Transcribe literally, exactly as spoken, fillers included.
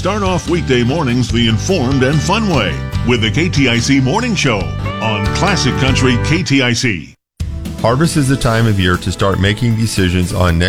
Start off weekday mornings the informed and fun way with the K T I C Morning Show on Classic Country K T I C. Harvest is the time of year to start making decisions on next